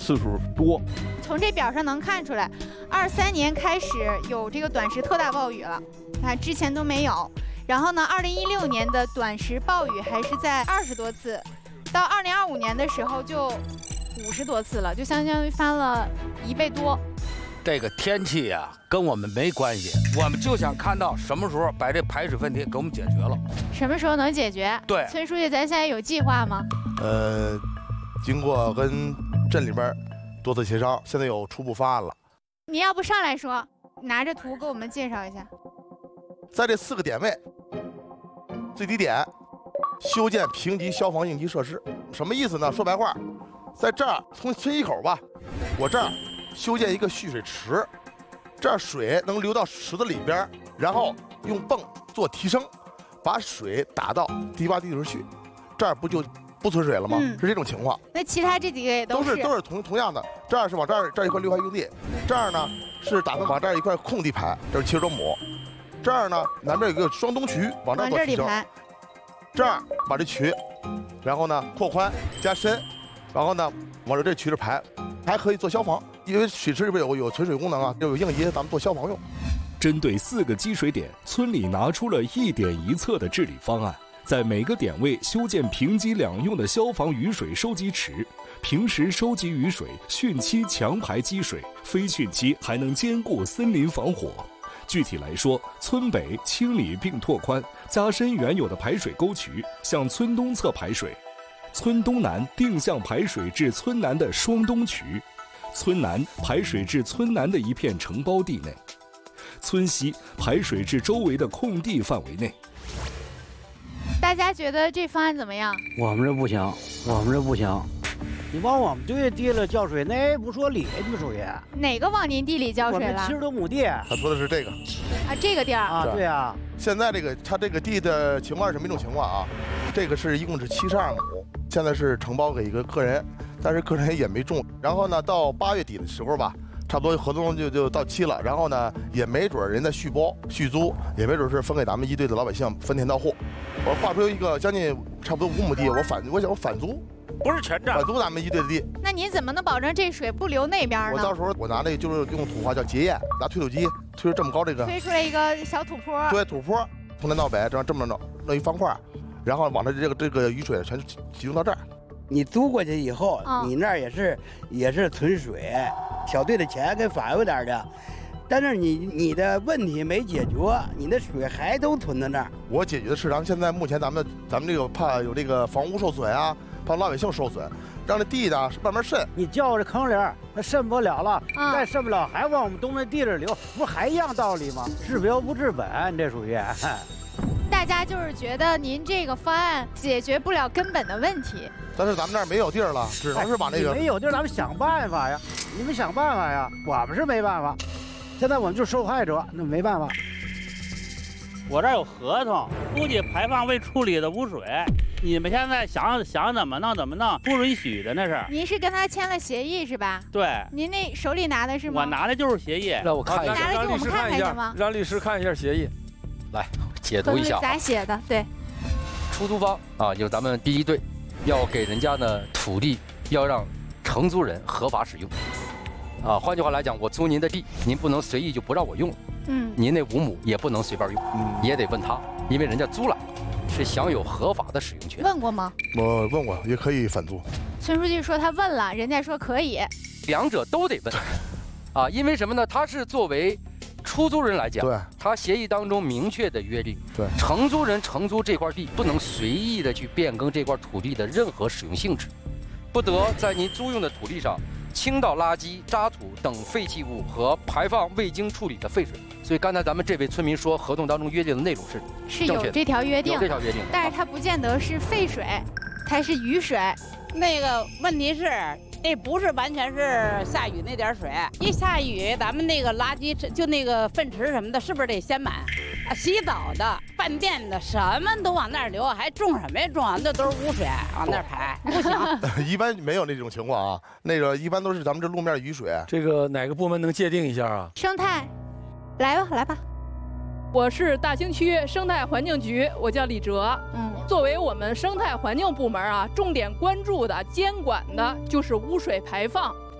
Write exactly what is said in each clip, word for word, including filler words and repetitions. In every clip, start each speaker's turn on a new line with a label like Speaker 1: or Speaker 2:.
Speaker 1: 次数多。
Speaker 2: 从这表上能看出来，二三年开始有这个短时特大暴雨了，啊，之前都没有。然后呢，二零一六年的短时暴雨还是在二十多次，到二零二五年的时候就五十多次了，就相当于翻了一倍多。
Speaker 3: 这个天气呀、啊，跟我们没关系，我们就想看到什么时候把这排水问题给我们解决了。
Speaker 2: 什么时候能解决？
Speaker 3: 对，
Speaker 2: 村书记，咱现在有计划吗？
Speaker 4: 呃，经过跟镇里边多次协商，现在有初步方案了。
Speaker 2: 你要不上来说，拿着图给我们介绍一下。
Speaker 4: 在这四个点位，最低点修建平级消防应急设施，什么意思呢？说白话，在这儿从村西口吧，我这儿修建一个蓄水池，这儿水能流到池子里边，然后用泵做提升，把水打到低洼地里去，这儿不就不存水了吗？嗯、是这种情况。
Speaker 2: 那其他这几个也都
Speaker 4: 是都是都是同同样的。这儿是往这儿这儿一块绿化用地，这儿呢是打算往这儿一块空地排，这是七十多亩。这儿呢南边有个双东渠，往这儿做提升。这儿把这渠，然后呢扩宽加深，然后呢往这这渠这排，还可以做消防，因为水池里边有有存水功能啊，又有应急，咱们做消防用。
Speaker 5: 针对四个积水点，村里拿出了一点一策的治理方案。在每个点位修建平级两用的消防雨水收集池，平时收集雨水，汛期强排积水，非汛期还能兼顾森林防火。具体来说，村北清理并拓宽，加深原有的排水沟渠，向村东侧排水；村东南定向排水至村南的双东渠，村南排水至村南的一片承包地内，村西排水至周围的空地范围内。
Speaker 2: 大家觉得这方案怎么样？
Speaker 6: 我们这不行，我们这不行。你往我们队地里浇水，那不说理，你们属于
Speaker 2: 哪个往您地里浇水了？
Speaker 6: 七十多亩地。
Speaker 4: 他说的是这个
Speaker 2: 啊，这个地儿
Speaker 6: 啊，对啊。
Speaker 4: 现在这个他这个地的情况是什么一种情况啊？这个是一共是七十二亩，现在是承包给一个个人，但是个人也没种。然后呢，到八月底的时候吧，差不多合同就就到期了。然后呢，也没准人在续包续租，也没准是分给咱们一队的老百姓分田到户。我划出一个将近差不多五亩地，我反我想我反租。
Speaker 3: 不是全占，
Speaker 4: 反租咱们一队的地。
Speaker 2: 那您怎么能保证这水不流那边呢？
Speaker 4: 我到时候我拿那个就是用土话叫结堰，拿推土机推出这么高这个，
Speaker 2: 推出来一个小土坡。
Speaker 4: 对，土坡从南到北这样这么弄弄一方块，然后往它这个这个雨水全集中到这儿。
Speaker 6: 你租过去以后，
Speaker 2: 哦、
Speaker 6: 你那儿也是也是存水，小队的钱给返回点的。但是你你的问题没解决，你的水还都囤在那儿。
Speaker 4: 我解决的是咱们现在目前咱们咱们这个怕有这个房屋受损啊，怕老百姓受损，让这地呢慢慢渗。
Speaker 6: 你叫这坑里，它渗不了了，嗯、再渗不了还往我们东南地里流，不还一样道理吗？治标不治本，这属于。
Speaker 2: 大家就是觉得您这个方案解决不了根本的问题。
Speaker 4: 但是咱们那儿没有地儿了，只能是把那个。
Speaker 6: 没有地儿，咱们想办法呀！你们想办法呀！我们是没办法。现在我们就受害者，那没办法。
Speaker 7: 我这儿有合同，估计排放未处理的污水，你们现在想想怎么弄怎么弄，不允许的那是。
Speaker 2: 您是跟他签了协议是吧？
Speaker 7: 对。
Speaker 2: 您那手里拿的是吗？
Speaker 7: 我拿的就是协议。
Speaker 1: 让我看一下，
Speaker 2: 拿来给我们看看行吗？
Speaker 1: 让律师看一下协议，
Speaker 3: 来解读一下。
Speaker 2: 咋写的？对。
Speaker 3: 出租方啊，就是咱们第一队，要给人家的土地要让承租人合法使用。啊，换句话来讲，我租您的地，您不能随意就不让我用。
Speaker 2: 嗯，
Speaker 3: 您那五亩也不能随便用，嗯、也得问他，因为人家租来，是享有合法的使用权。
Speaker 2: 问过吗？
Speaker 4: 我问过，也可以反租。
Speaker 2: 村书记说他问了，人家说可以。
Speaker 3: 两者都得问，啊，因为什么呢？他是作为出租人来讲，
Speaker 4: 对，
Speaker 3: 他协议当中明确的约定，
Speaker 4: 对，
Speaker 3: 承租人承租这块地不能随意的去变更这块土地的任何使用性质，不得在您租用的土地上倾倒垃圾、渣土等废弃物和排放未经处理的废水。所以刚才咱们这位村民说，合同当中约定的内容是
Speaker 2: 是有这条约定，
Speaker 3: 有这条约定，
Speaker 2: 但是它不见得是废水，它是雨水。
Speaker 8: 那个问题是，那不是完全是下雨那点水，一下雨，咱们那个垃圾就那个粪池什么的，是不是得先满？啊，洗澡的、饭店的，什么都往那儿流，还种什么呀？种完的都是污水，往那儿排，不行。
Speaker 4: 一般没有那种情况啊，那个一般都是咱们这路面雨水。
Speaker 1: 这个哪个部门能界定一下啊？
Speaker 2: 生态，来吧，来吧。
Speaker 9: 我是大兴区生态环境局，我叫李哲。
Speaker 2: 嗯，
Speaker 9: 作为我们生态环境部门啊，重点关注的、监管的就是污水排放。但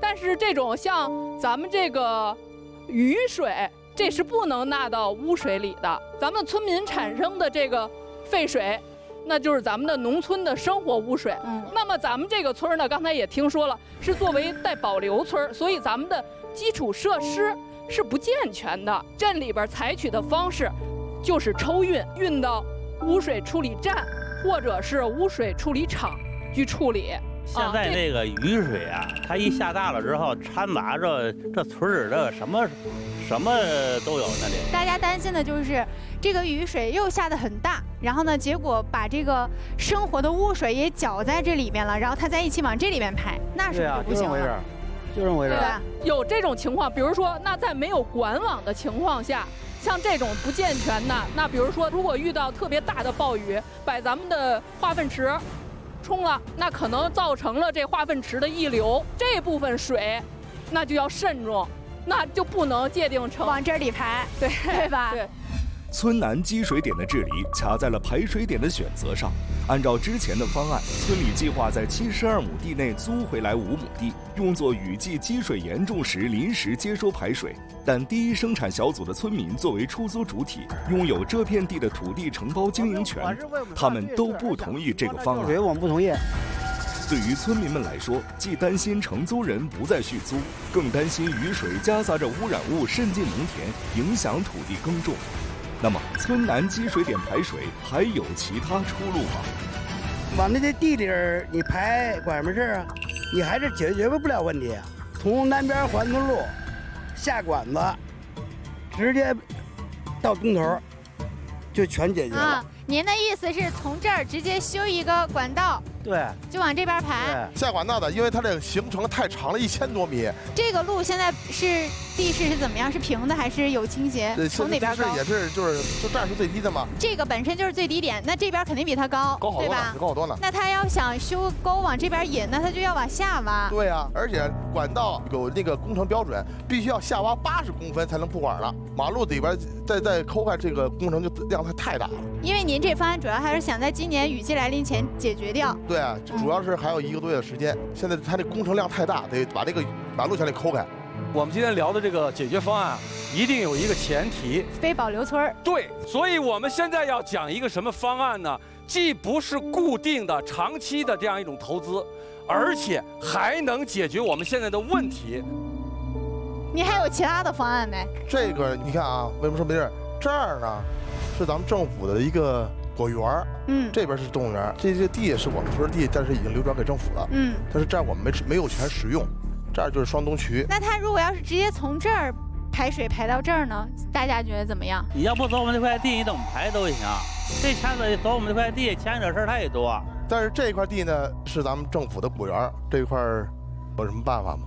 Speaker 9: 但是这种像咱们这个雨水，这是不能纳到污水里的。咱们村民产生的这个废水，那就是咱们的农村的生活污水。嗯，那么咱们这个村呢，刚才也听说了，是作为待保留村，所以咱们的基础设施是不健全的。镇里边采取的方式就是抽运，运到污水处理站或者是污水处理厂去处理。
Speaker 7: 现在这个雨水啊，它一下大了之后，掺杂着这村儿这什么什么都有那里。
Speaker 2: 大家担心的就是这个雨水又下得很大，然后呢，结果把这个生活的污水也搅在这里面了，然后它再一起往这里面排，那是不是就不行了？
Speaker 6: 就这么回事，
Speaker 2: 对吧？
Speaker 9: 有这种情况，比如说，那在没有管网的情况下，像这种不健全的，那比如说，如果遇到特别大的暴雨，把咱们的化粪池冲了，那可能造成了这化粪池的溢流，这部分水，那就要慎重，那就不能界定成
Speaker 2: 往这里排，
Speaker 9: 对
Speaker 2: 对吧？
Speaker 9: 对。
Speaker 5: 村南积水点的治理卡在了排水点的选择上。按照之前的方案，村里计划在七十二亩地内租回来五亩地，用作雨季积水严重时临时接收排水。但第一生产小组的村民作为出租主体，拥有这片地的土地承包经营权，他们都不同意这个方案。
Speaker 6: 我们不同意。
Speaker 5: 对于村民们来说，既担心承租人不再续租，更担心雨水夹杂着污染物渗进农田，影响土地耕种。那么，村南积水点排水还有其他出路吗？
Speaker 6: 往那些地里儿你排管什么事啊？你还是解决不了问题啊！从南边环村路下管子，直接到东头，就全解决了。
Speaker 2: 啊，您的意思是从这儿直接修一个管道？
Speaker 6: 对，
Speaker 2: 就往这边排。
Speaker 4: 下管道的，因为它这个行程太长了，一千多米。
Speaker 2: 这个路现在是地势是怎么样？是平的还是有倾斜？从哪边高？
Speaker 4: 也是就是就这儿是最低的嘛。
Speaker 2: 这个本身就是最低点，那这边肯定比它高，
Speaker 4: 高好多呢，高好多呢。
Speaker 2: 那他要想修沟往这边引，那他就要往下挖。
Speaker 4: 对呀、啊，而且管道有那个工程标准，必须要下挖八十公分才能铺管了。马路里边再再抠开，这个工程就量太太大了。
Speaker 2: 因为您这方案主要还是想在今年雨季来临前解决掉。
Speaker 4: 对啊，主要是还有一个多月的时间。现在它这工程量太大，得把这个马路全得抠开。
Speaker 1: 我们今天聊的这个解决方案，一定有一个前提：
Speaker 2: 非保留村。
Speaker 1: 对，所以我们现在要讲一个什么方案呢？既不是固定的、长期的这样一种投资，而且还能解决我们现在的问题。
Speaker 2: 你还有其他的方案没？
Speaker 4: 这个你看啊，为什么说没事？这儿呢，是咱们政府的一个果园，嗯，这边是动物园，这些地也是我们村地，但是已经流转给政府了，嗯，但是这儿我们没没有权使用，这儿就是双东渠。
Speaker 2: 那他如果要是直接从这儿排水排到这儿呢？大家觉得怎么样？
Speaker 7: 你要不走我们这块地，你怎么排都行。这牵扯走我们这块地，牵扯事儿太多。
Speaker 4: 但是这块地呢，是咱们政府的果园，这块有什么办法吗？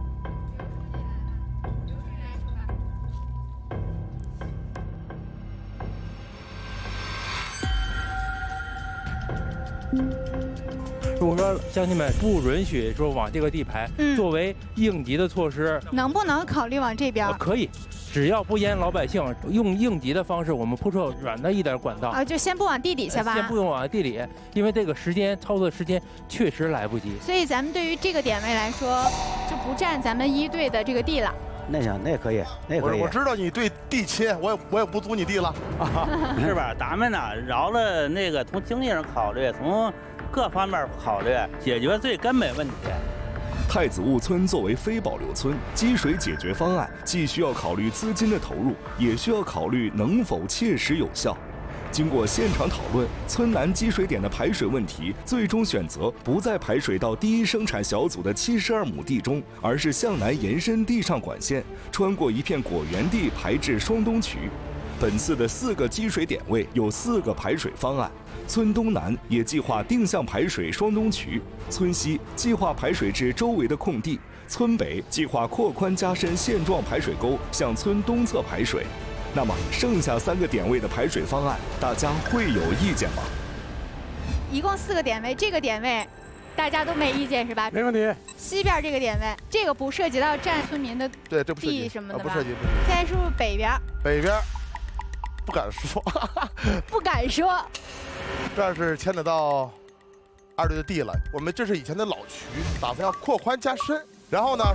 Speaker 10: 如果说乡亲们不允许说往这个地排，嗯、作为应急的措施，
Speaker 2: 能不能考虑往这边？
Speaker 10: 呃、可以，只要不淹老百姓，用应急的方式，我们铺设软的一点管道。
Speaker 2: 啊，就先不往地底下挖。
Speaker 10: 先不用往地里，因为这个时间操作时间确实来不及。
Speaker 2: 所以咱们对于这个点位来说，就不占咱们一队的这个地了。
Speaker 6: 那行，那也可以，那也可以。
Speaker 4: 我知道你对地亲，我也我也不租你地了，
Speaker 7: 是吧？咱们呢，饶了那个从经济上考虑，从各方面考虑，解决最根本问题。
Speaker 5: 太子坞村作为非保留村，积水解决方案既需要考虑资金的投入，也需要考虑能否切实有效。经过现场讨论，村南积水点的排水问题，最终选择不再排水到第一生产小组的七十二亩地中，而是向南延伸地上管线，穿过一片果园地排至双东渠。本次的四个积水点位有四个排水方案，村东南也计划定向排水双东渠，村西计划排水至周围的空地，村北计划扩宽加深现状排水沟向村东侧排水。那么剩下三个点位的排水方案，大家会有意见吗？
Speaker 2: 一共四个点位，这个点位大家都没意见是吧？
Speaker 1: 没问题。
Speaker 2: 西边这个点位，这个不涉及到占村民的
Speaker 4: 对，这不涉及
Speaker 2: 地什么的吧？
Speaker 4: 不涉及，不涉及。
Speaker 2: 现在是不是北边？
Speaker 4: 北边，不敢说。
Speaker 2: 不敢说。
Speaker 4: 这是牵扯到二队的地了，我们这是以前的老渠，打算要扩宽加深。然后呢，